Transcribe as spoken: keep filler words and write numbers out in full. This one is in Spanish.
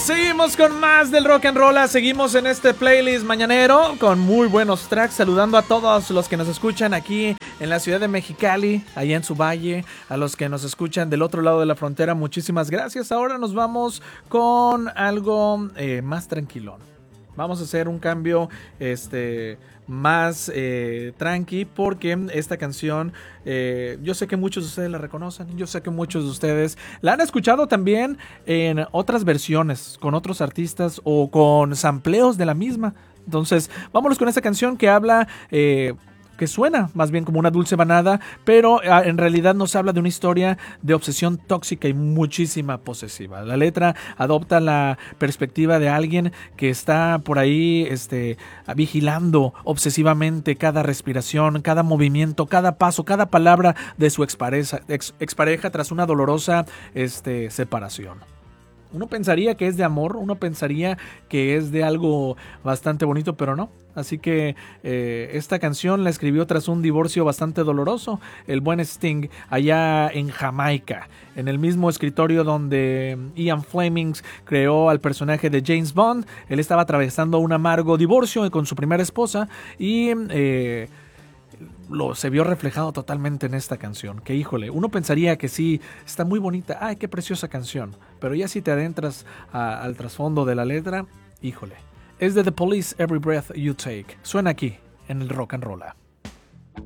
Seguimos con más del rock and roll, seguimos en este playlist mañanero con muy buenos tracks, saludando a todos los que nos escuchan aquí en la ciudad de Mexicali, allá en su valle, a los que nos escuchan del otro lado de la frontera, muchísimas gracias. Ahora nos vamos con algo eh, más tranquilón. Vamos a hacer un cambio este, más eh, tranqui, porque esta canción, eh, yo sé que muchos de ustedes la reconocen, yo sé que muchos de ustedes la han escuchado también en otras versiones, con otros artistas o con sampleos de la misma. Entonces, vámonos con esta canción que habla... Eh, que suena más bien como una dulce banada, pero en realidad nos habla de una historia de obsesión tóxica y muchísima posesiva. La letra adopta la perspectiva de alguien que está por ahí este, vigilando obsesivamente cada respiración, cada movimiento, cada paso, cada palabra de su expareja, ex, expareja tras una dolorosa este, separación. Uno pensaría que es de amor, uno pensaría que es de algo bastante bonito, pero no. Así que eh, esta canción la escribió tras un divorcio bastante doloroso, el buen Sting, allá en Jamaica, en el mismo escritorio donde Ian Fleming creó al personaje de James Bond. Él estaba atravesando un amargo divorcio con su primera esposa y... Eh, Lo, se vio reflejado totalmente en esta canción, que híjole, uno pensaría que sí, está muy bonita, ay, qué preciosa canción, pero ya si te adentras a, al trasfondo de la letra, híjole, es de The Police, Every Breath You Take, suena aquí, en el Rock and Roll.